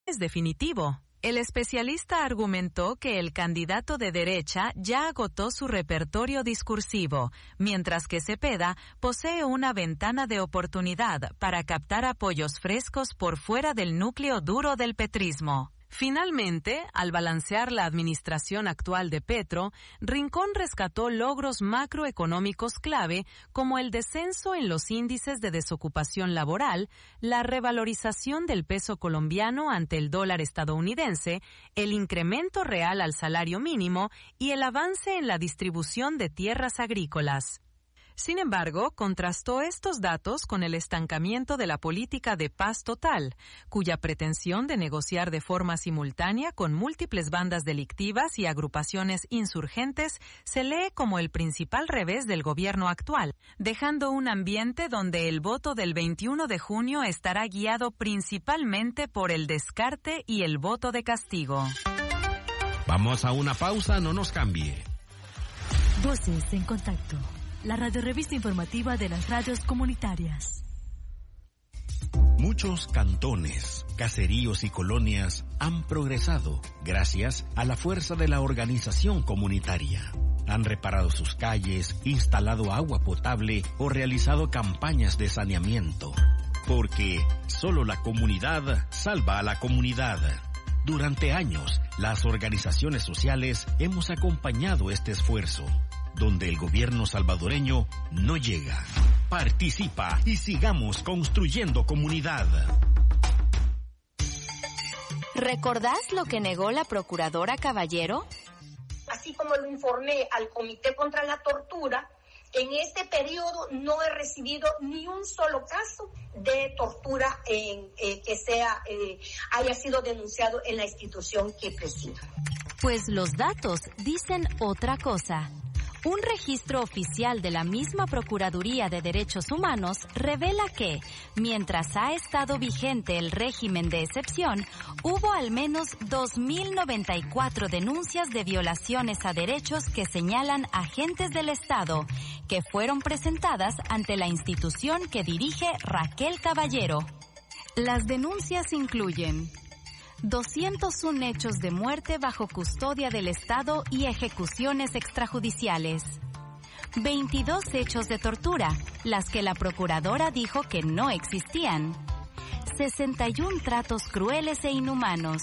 es definitivo. El especialista argumentó que el candidato de derecha ya agotó su repertorio discursivo, mientras que Cepeda posee una ventana de oportunidad para captar apoyos frescos por fuera del núcleo duro del petrismo. Finalmente, al balancear la administración actual de Petro, Rincón rescató logros macroeconómicos clave como el descenso en los índices de desocupación laboral, la revalorización del peso colombiano ante el dólar estadounidense, el incremento real al salario mínimo y el avance en la distribución de tierras agrícolas. Sin embargo, contrastó estos datos con el estancamiento de la política de paz total, cuya pretensión de negociar de forma simultánea con múltiples bandas delictivas y agrupaciones insurgentes se lee como el principal revés del gobierno actual, dejando un ambiente donde el voto del 21 de junio estará guiado principalmente por el descarte y el voto de castigo. Vamos a una pausa, no nos cambie. Voces en Contacto, la radiorevista informativa de las radios comunitarias. Muchos cantones, caseríos y colonias han progresado gracias a la fuerza de la organización comunitaria. Han reparado sus calles, instalado agua potable o realizado campañas de saneamiento. Porque solo la comunidad salva a la comunidad. Durante años, las organizaciones sociales hemos acompañado este esfuerzo, donde el gobierno salvadoreño no llega. Participa y sigamos construyendo comunidad. ¿Recordás lo que negó la procuradora Caballero? Así como lo informé al Comité contra la Tortura, en este periodo no he recibido ni un solo caso de tortura que haya sido denunciado en la institución que presido. Pues los datos dicen otra cosa. Un registro oficial de la misma Procuraduría de Derechos Humanos revela que, mientras ha estado vigente el régimen de excepción, hubo al menos 2.094 denuncias de violaciones a derechos que señalan agentes del Estado, que fueron presentadas ante la institución que dirige Raquel Caballero. Las denuncias incluyen 201 hechos de muerte bajo custodia del Estado y ejecuciones extrajudiciales, 22 hechos de tortura, las que la procuradora dijo que no existían, 61 tratos crueles e inhumanos,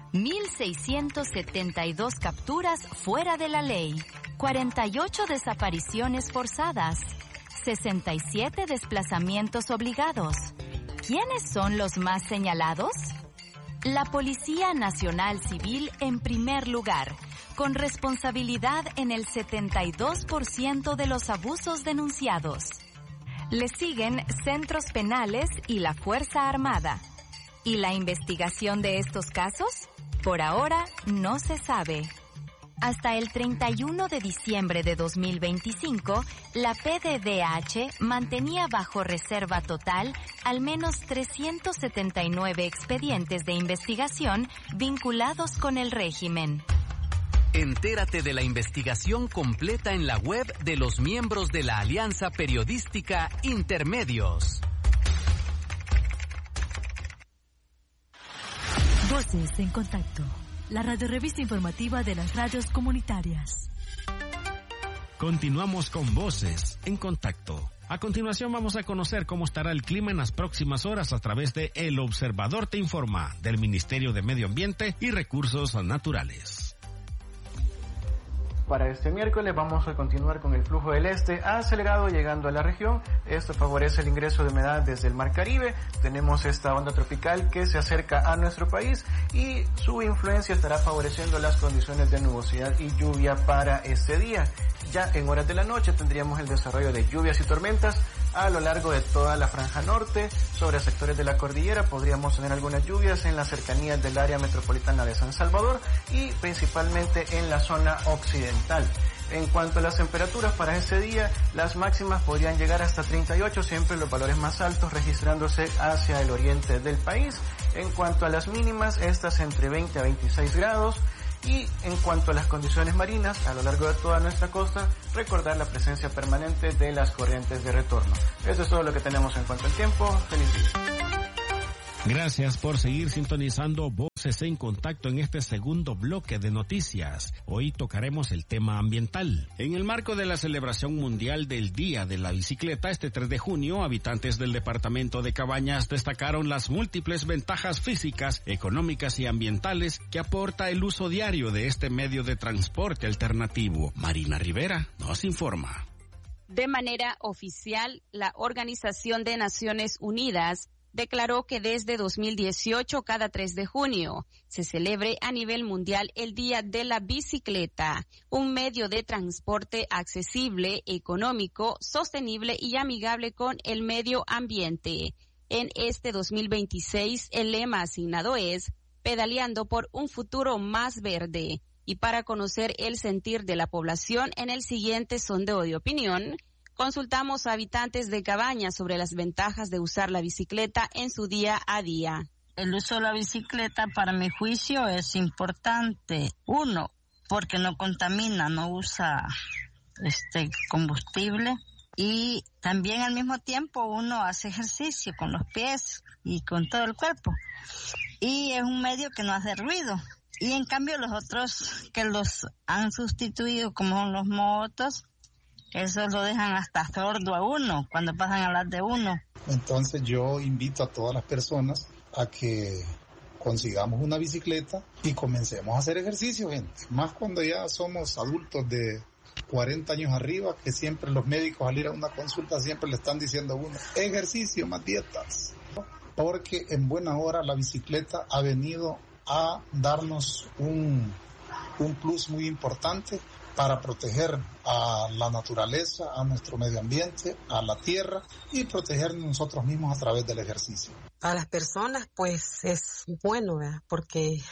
1.672 capturas fuera de la ley, 48 desapariciones forzadas, 67 desplazamientos obligados. ¿Quiénes son los más señalados? La Policía Nacional Civil en primer lugar, con responsabilidad en el 72% de los abusos denunciados. Le siguen centros penales y la Fuerza Armada. ¿Y la investigación de estos casos? Por ahora no se sabe. Hasta el 31 de diciembre de 2025, la PDDH mantenía bajo reserva total al menos 379 expedientes de investigación vinculados con el régimen. Entérate de la investigación completa en la web de los miembros de la Alianza Periodística Intermedios. Voces en Contacto, la radiorevista informativa de las radios comunitarias. Continuamos con Voces en Contacto. A continuación vamos a conocer cómo estará el clima en las próximas horas a través de El Observador Te Informa, del Ministerio de Medio Ambiente y Recursos Naturales. Para este miércoles vamos a continuar con el flujo del este acelerado llegando a la región. Esto favorece el ingreso de humedad desde el Mar Caribe. Tenemos esta onda tropical que se acerca a nuestro país y su influencia estará favoreciendo las condiciones de nubosidad y lluvia para este día. Ya en horas de la noche tendríamos el desarrollo de lluvias y tormentas a lo largo de toda la franja norte. Sobre sectores de la cordillera podríamos tener algunas lluvias en las cercanías del área metropolitana de San Salvador y principalmente en la zona occidental. En cuanto a las temperaturas para ese día, las máximas podrían llegar hasta 38, siempre los valores más altos registrándose hacia el oriente del país. En cuanto a las mínimas, estas entre 20 a 26 grados. Y en cuanto a las condiciones marinas, a lo largo de toda nuestra costa, recordar la presencia permanente de las corrientes de retorno. Eso es todo lo que tenemos en cuanto al tiempo. Feliz día. Gracias por seguir sintonizando Voces en Contacto en este segundo bloque de noticias. Hoy tocaremos el tema ambiental. En el marco de la celebración mundial del Día de la Bicicleta, este 3 de junio, habitantes del departamento de Cabañas destacaron las múltiples ventajas físicas, económicas y ambientales que aporta el uso diario de este medio de transporte alternativo. Marina Rivera nos informa. De manera oficial, la Organización de Naciones Unidas declaró que desde 2018, cada 3 de junio, se celebre a nivel mundial el Día de la Bicicleta, un medio de transporte accesible, económico, sostenible y amigable con el medio ambiente. En este 2026, el lema asignado es Pedaleando por un futuro más verde. Y para conocer el sentir de la población en el siguiente sondeo de opinión, consultamos a habitantes de Cabañas sobre las ventajas de usar la bicicleta en su día a día. El uso de la bicicleta, para mi juicio, es importante. Uno, porque no contamina, no usa combustible. Y también al mismo tiempo uno hace ejercicio con los pies y con todo el cuerpo. Y es un medio que no hace ruido. Y en cambio los otros que los han sustituido, como son los motos, eso lo dejan hasta sordo a uno cuando pasan a hablar de uno. Entonces yo invito a todas las personas a que consigamos una bicicleta y comencemos a hacer ejercicio, gente. Más cuando ya somos adultos de 40 años arriba, que siempre los médicos al ir a una consulta siempre le están diciendo a uno, ejercicio más dietas. Porque en buena hora la bicicleta ha venido a darnos un plus muy importante para proteger a la naturaleza, a nuestro medio ambiente, a la tierra y protegernos nosotros mismos a través del ejercicio. Para las personas pues es bueno, ¿verdad? Porque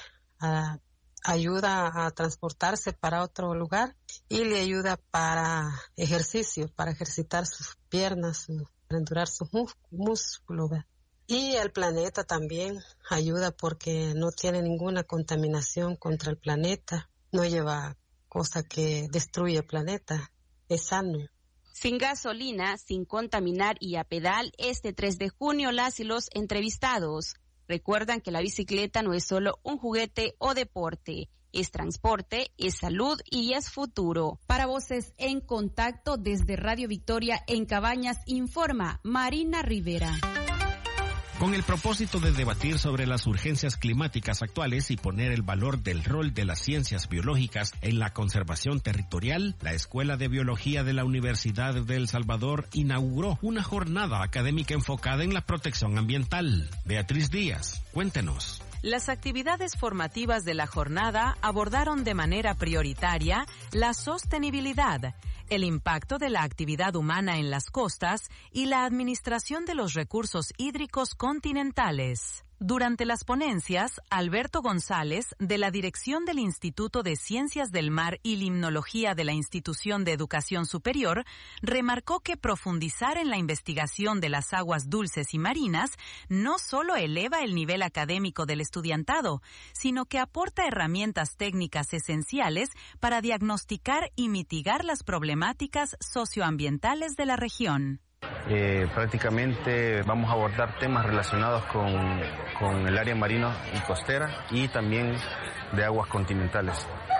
ayuda a transportarse para otro lugar y le ayuda para ejercicio, para ejercitar sus piernas, para endurar sus músculos, ¿verdad? Y el planeta también ayuda porque no tiene ninguna contaminación contra el planeta, no lleva cosa que destruye el planeta, es sano. Sin gasolina, sin contaminar y a pedal, este 3 de junio las y los entrevistados recuerdan que la bicicleta no es solo un juguete o deporte, es transporte, es salud y es futuro. Para Voces en Contacto desde Radio Victoria en Cabañas, informa Marina Rivera. Con el propósito de debatir sobre las urgencias climáticas actuales y poner el valor del rol de las ciencias biológicas en la conservación territorial, la Escuela de Biología de la Universidad de El Salvador inauguró una jornada académica enfocada en la protección ambiental. Beatriz Díaz, cuéntenos. Las actividades formativas de la jornada abordaron de manera prioritaria la sostenibilidad, el impacto de la actividad humana en las costas y la administración de los recursos hídricos continentales. Durante las ponencias, Alberto González, de la Dirección del Instituto de Ciencias del Mar y Limnología de la Institución de Educación Superior, remarcó que profundizar en la investigación de las aguas dulces y marinas no solo eleva el nivel académico del estudiantado, sino que aporta herramientas técnicas esenciales para diagnosticar y mitigar las problemáticas socioambientales de la región. Prácticamente vamos a abordar temas relacionados con el área marina y costera y también de aguas continentales.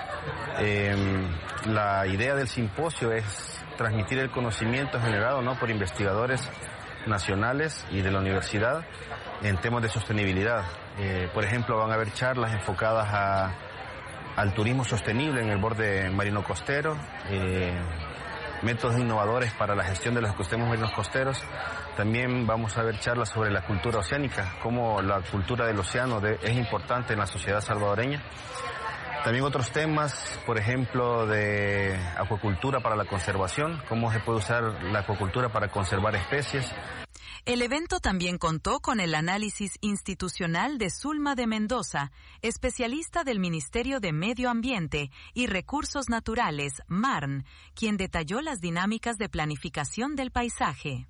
La idea del simposio es transmitir el conocimiento generado por investigadores nacionales y de la universidad en temas de sostenibilidad. Por ejemplo, van a haber charlas enfocadas al turismo sostenible en el borde marino costero, métodos innovadores para la gestión de los ecosistemas marinos costeros. También vamos a ver charlas sobre la cultura oceánica, cómo la cultura del océano es importante en la sociedad salvadoreña. También otros temas, por ejemplo, de acuacultura para la conservación, cómo se puede usar la acuacultura para conservar especies. El evento también contó con el análisis institucional de Zulma de Mendoza, especialista del Ministerio de Medio Ambiente y Recursos Naturales, MARN, quien detalló las dinámicas de planificación del paisaje.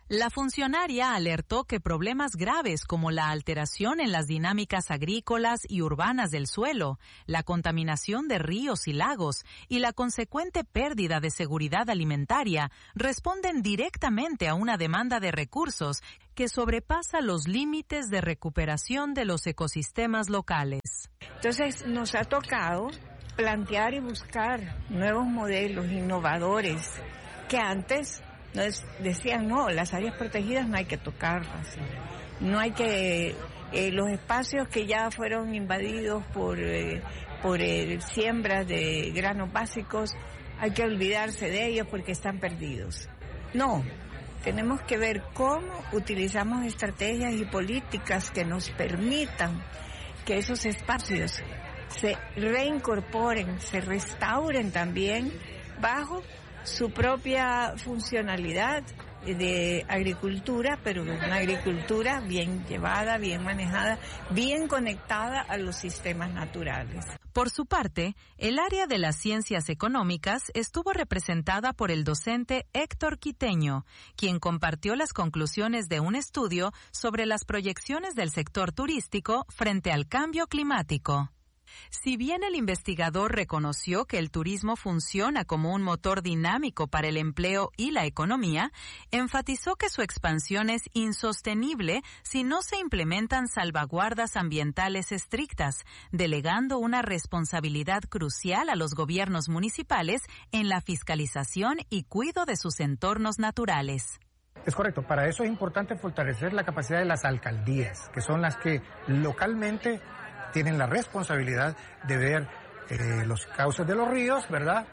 La funcionaria alertó que problemas graves como la alteración en las dinámicas agrícolas y urbanas del suelo, la contaminación de ríos y lagos y la consecuente pérdida de seguridad alimentaria responden directamente a una demanda de recursos que sobrepasa los límites de recuperación de los ecosistemas locales. Entonces nos ha tocado plantear y buscar nuevos modelos innovadores que antes nos decían, no, las áreas protegidas no hay que tocarlas, no hay que, los espacios que ya fueron invadidos por siembras de granos básicos, hay que olvidarse de ellos porque están perdidos. No, tenemos que ver cómo utilizamos estrategias y políticas que nos permitan que esos espacios se reincorporen, se restauren también bajo su propia funcionalidad de agricultura, pero una agricultura bien llevada, bien manejada, bien conectada a los sistemas naturales. Por su parte, el área de las ciencias económicas estuvo representada por el docente Héctor Quiteño, quien compartió las conclusiones de un estudio sobre las proyecciones del sector turístico frente al cambio climático. Si bien el investigador reconoció que el turismo funciona como un motor dinámico para el empleo y la economía, enfatizó que su expansión es insostenible si no se implementan salvaguardas ambientales estrictas, delegando una responsabilidad crucial a los gobiernos municipales en la fiscalización y cuidado de sus entornos naturales. Es correcto, para eso es importante fortalecer la capacidad de las alcaldías, que son las que localmente tienen la responsabilidad de ver los cauces de los ríos, ¿verdad?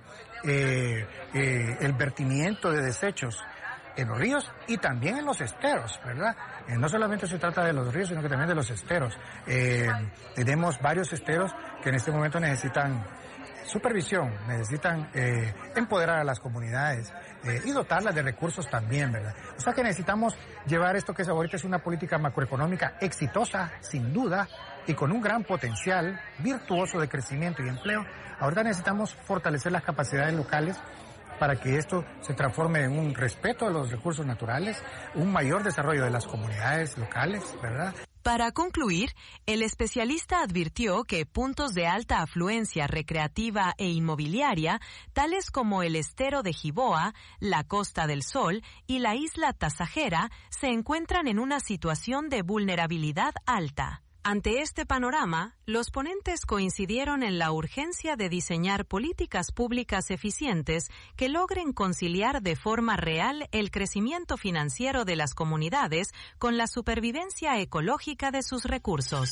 El vertimiento de desechos en los ríos y también en los esteros, ¿verdad? No solamente se trata de los ríos, sino que también de los esteros. Tenemos varios esteros que en este momento necesitan supervisión, necesitan empoderar a las comunidades y dotarlas de recursos también, ¿verdad? O sea que necesitamos llevar esto que ahorita es una política macroeconómica exitosa, sin duda, y con un gran potencial virtuoso de crecimiento y empleo. Ahorita necesitamos fortalecer las capacidades locales para que esto se transforme en un respeto a los recursos naturales, un mayor desarrollo de las comunidades locales, ¿verdad? Para concluir, el especialista advirtió que puntos de alta afluencia recreativa e inmobiliaria, tales como el estero de Jiboa, la Costa del Sol y la isla Tasajera, se encuentran en una situación de vulnerabilidad alta. Ante este panorama, los ponentes coincidieron en la urgencia de diseñar políticas públicas eficientes que logren conciliar de forma real el crecimiento financiero de las comunidades con la supervivencia ecológica de sus recursos.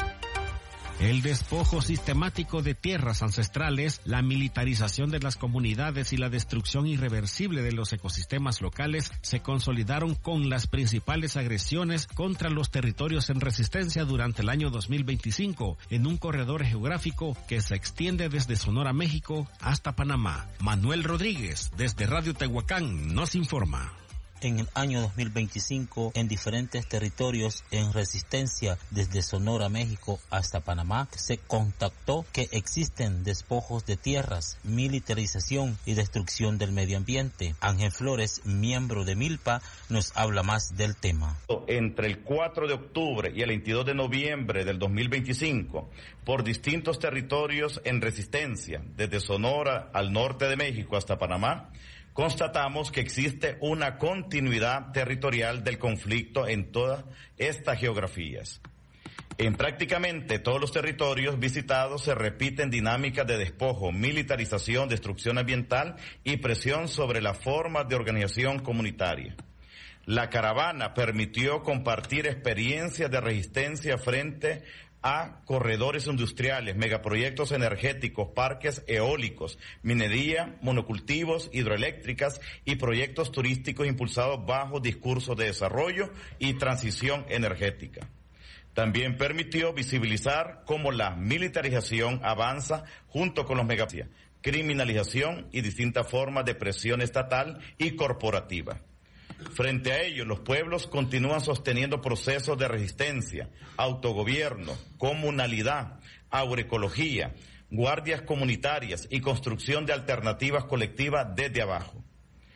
El despojo sistemático de tierras ancestrales, la militarización de las comunidades y la destrucción irreversible de los ecosistemas locales se consolidaron con las principales agresiones contra los territorios en resistencia durante el año 2025, en un corredor geográfico que se extiende desde Sonora, México, hasta Panamá. Manuel Rodríguez, desde Radio Tehuacán, nos informa. En el año 2025, en diferentes territorios en resistencia desde Sonora, México hasta Panamá, se constató que existen despojos de tierras, militarización y destrucción del medio ambiente. Ángel Flores, miembro de Milpa, nos habla más del tema. Entre el 4 de octubre y el 22 de noviembre del 2025, por distintos territorios en resistencia, desde Sonora al norte de México hasta Panamá, constatamos que existe una continuidad territorial del conflicto en todas estas geografías. En prácticamente todos los territorios visitados se repiten dinámicas de despojo, militarización, destrucción ambiental y presión sobre las formas de organización comunitaria. La caravana permitió compartir experiencias de resistencia frente a corredores industriales, megaproyectos energéticos, parques eólicos, minería, monocultivos, hidroeléctricas y proyectos turísticos impulsados bajo discursos de desarrollo y transición energética. También permitió visibilizar cómo la militarización avanza junto con los megaproyectos, criminalización y distintas formas de presión estatal y corporativa. Frente a ello, los pueblos continúan sosteniendo procesos de resistencia, autogobierno, comunalidad, agroecología, guardias comunitarias y construcción de alternativas colectivas desde abajo.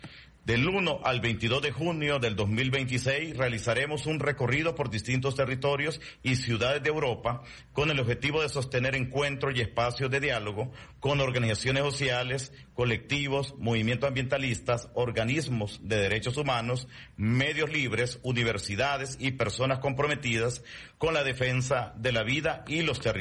Del 1 al 22 de junio del 2026 realizaremos un recorrido por distintos territorios y ciudades de Europa con el objetivo de sostener encuentros y espacios de diálogo con organizaciones sociales, colectivos, movimientos ambientalistas, organismos de derechos humanos, medios libres, universidades y personas comprometidas con la defensa de la vida y los territorios.